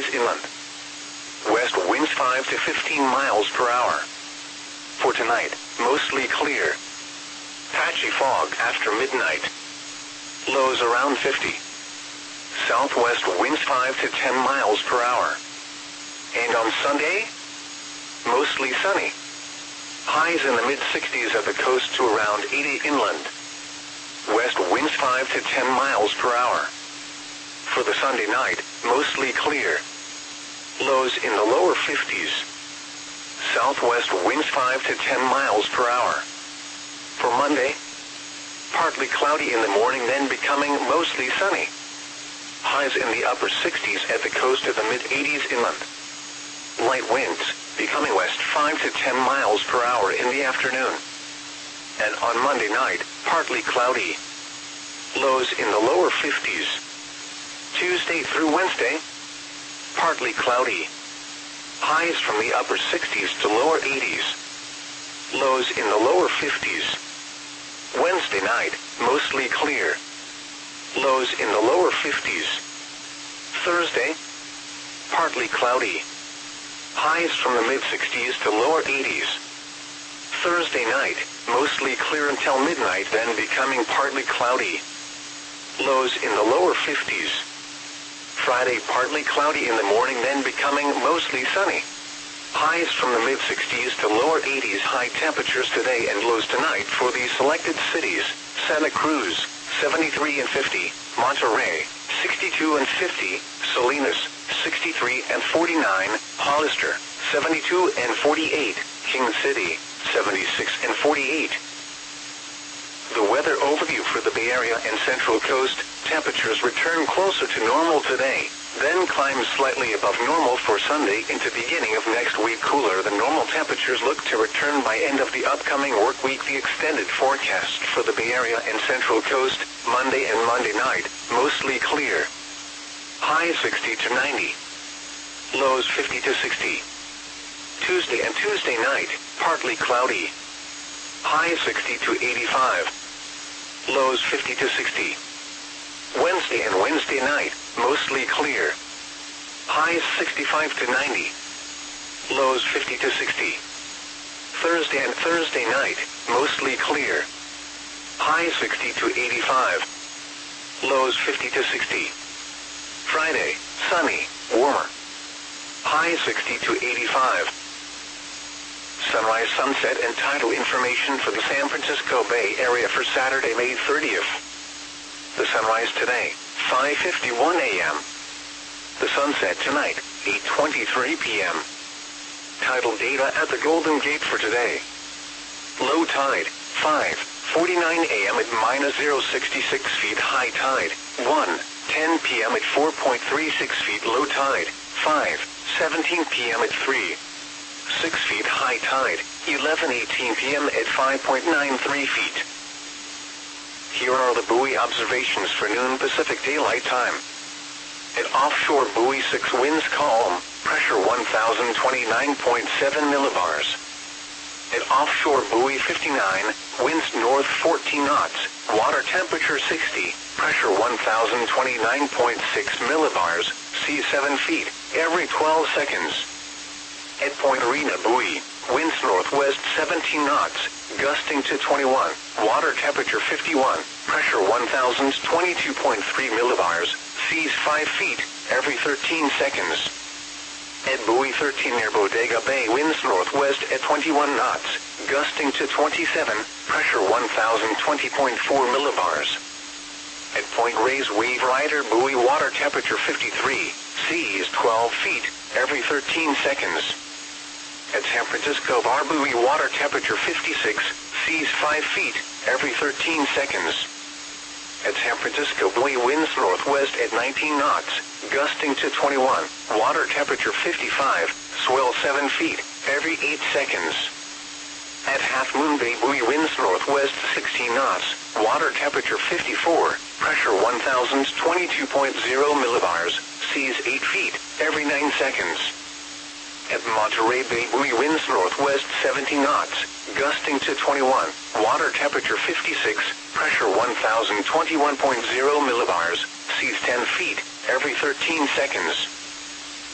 inland. West winds 5 to 15 miles per hour. For tonight, mostly clear. Patchy fog after midnight. Lows around 50. Southwest winds 5 to 10 miles per hour. And on Sunday, mostly sunny. Highs in the mid-60s at the coast to around 80 inland. West winds 5 to 10 miles per hour. For the Sunday night, mostly clear. Lows in the lower 50s. Southwest winds 5 to 10 miles per hour. For Monday, partly cloudy in the morning, then becoming mostly sunny. Highs in the upper 60s at the coast to the mid-80s inland. Light winds, becoming west 5 to 10 miles per hour in the afternoon. And on Monday night, partly cloudy. Lows in the lower 50s. Tuesday through Wednesday, partly cloudy. Highs from the upper 60s to lower 80s. Lows in the lower 50s. Wednesday night, mostly clear. Lows in the lower 50s. Thursday, partly cloudy. Highs from the mid-60s to lower 80s. Thursday night, mostly clear until midnight, then becoming partly cloudy. Lows in the lower 50s. Friday, partly cloudy in the morning, then becoming mostly sunny. Highs from the mid-60s to lower 80s. High temperatures today and lows tonight for the selected cities: Santa Cruz, 73 and 50, Monterey, 62 and 50, Salinas, 63 and 49, Hollister, 72 and 48, King City, 76 and 48. The weather overview for the Bay Area and Central Coast: temperatures return closer to normal today, then climb slightly above normal for Sunday into beginning of next week. Cooler than normal temperatures look to return by end of the upcoming work week. The extended forecast for the Bay Area and Central Coast: Monday and Monday night, mostly clear. High 60 to 90. Lows 50 to 60. Tuesday and Tuesday night, partly cloudy. High 60 to 85. Lows 50 to 60. Wednesday and Wednesday night, mostly clear. Highs 65 to 90. Lows 50 to 60. Thursday and Thursday night, mostly clear. Highs 60 to 85. Lows 50 to 60. Friday, sunny, warmer. Highs 60 to 85. Sunrise, sunset, and tidal information for the San Francisco Bay Area for Saturday, May 30th. The sunrise today, 5:51 a.m. The sunset tonight, 8:23 p.m. Tidal data at the Golden Gate for today. Low tide, 5:49 a.m. at -0.66 feet. High tide, 1:10 p.m. at 4.36 feet. Low tide, 5:17 p.m. at 3.6 feet. High tide, 11:18 p.m. at 5.93 feet. Here are the buoy observations for noon Pacific Daylight Time. At offshore buoy 6, winds calm, pressure 1029.7 millibars. At offshore buoy 59, winds north 14 knots, water temperature 60, pressure 1029.6 millibars, sea 7 feet, every 12 seconds. At Point Arena buoy, winds northwest 17 knots, gusting to 21, water temperature 51, pressure 1022.3 millibars, seas 5 feet, every 13 seconds. At buoy 13 near Bodega Bay, winds northwest at 21 knots, gusting to 27, pressure 1020.4 millibars. At Point Reyes Wave Rider buoy, water temperature 53, seas 12 feet, every 13 seconds. At San Francisco Bar buoy, water temperature 56, seas 5 feet, every 13 seconds. At San Francisco buoy, winds northwest at 19 knots, gusting to 21, water temperature 55, swell 7 feet, every 8 seconds. At Half Moon Bay buoy, winds northwest 16 knots, water temperature 54, pressure 1022.0 millibars, seas 8 feet, every 9 seconds. At Monterey Bay buoy, winds northwest 17 knots, gusting to 21, water temperature 56, pressure 1021.0 millibars, seas 10 feet, every 13 seconds.